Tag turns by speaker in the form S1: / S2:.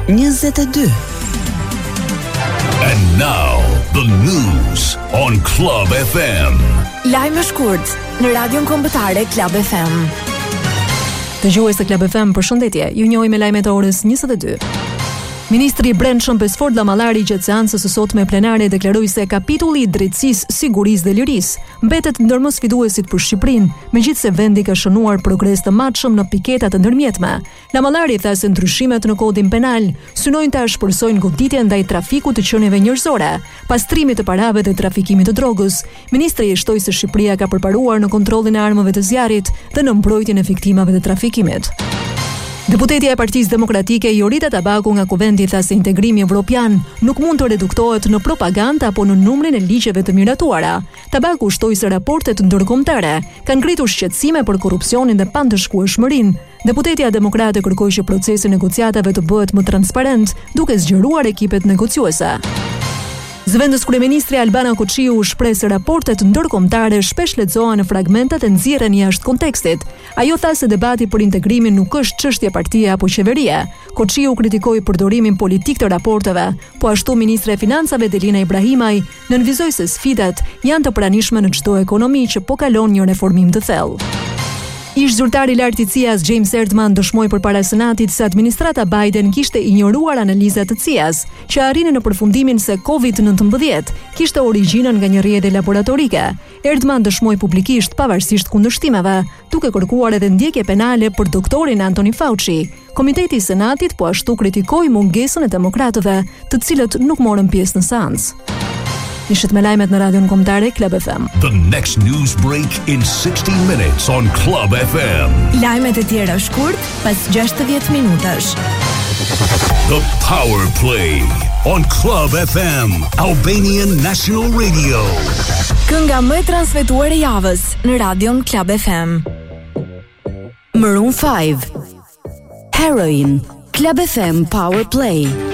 S1: 22.
S2: And now the news on Club FM.
S3: Lajme shkurt në Radion Kombëtare Club FM.
S4: Dëgjues të Club FM, përshëndetje. Ju njohim me lajmet e orës 22. Ministri i Brendshëm Besford Llamallari gjatë seancës së sotme plenare deklaroi se kapitulli i drejtësisë, sigurisë dhe lirisë mbetet ndër më sfiduesit për Shqipërinë, megjithse vendi ka shënuar progres të matshëm në piketat e ndërmjetme. Llamallari tha se ndryshimet në kodin penal synojnë ta shpërsojnë goditjen ndaj trafikut të qenieve njerëzore, pastrimit të parave dhe trafikimit të drogës. Ministri shtoi se Shqipëria ka përparuar në kontrollin e armëve të zjarrit dhe në mbrojtjen e viktimave të trafikimit. Deputetja e Partisë Demokratike Jorita Tabaku nga Kuvendi tha se integrimi evropian nuk mund të reduktohet në propagandë apo në numrin e ligjeve të miratuara. Tabaku shtoi se raportet ndërkombëtare kanë ngritur shqetësime për korrupsionin dhe pandëshkueshmërinë. Deputetja demokrate kërkoi që procesi negociatave të bëhet më transparent, duke zgjeruar ekipet negociuese. Zëvendës kryeministri Albana Koçiu shpreh se raportet ndërkombëtare shpesh lexohen në fragmentat e nxirren jashtë kontekstit. Ajo tha se debati për integrimin nuk është çështje partie apo qeverie. Koçiu kritikoi përdorimin politik të raporteve, po ashtu ministre e financave Delina Ibrahimaj nënvizoi se sfidat janë të pranishme në çdo ekonomi që po kalon një reformim të thellë. Ish zyrtari i lartë i CIA-s James Erdman dëshmoi përpara Senatit se administrata Biden kishte injoruar analizat të CIA-s, që arrinin në përfundimin se COVID-19 kishte origjinën nga një rrjedhë laboratorike. Erdman dëshmoi publikisht pavarësisht kundërshtimeve, duke kërkuar edhe ndjekje penale për doktorin Anthony Fauci. Komiteti i Senatit po ashtu kritikoi mungesën e demokratëve, të cilët nuk morën pjesë në seancë. Ishit me lajmet në Radion Kombëtare Club FM.
S2: The next news break in 60 minutes on Club FM.
S3: Lajmet e tjera shkurt pas 60 minutash.
S2: The Power Play on Club FM, Albanian National Radio.
S3: Kënga më e transmetuar e javës në Radion Club FM. Maroon 5, Heroin, Club FM Power Play.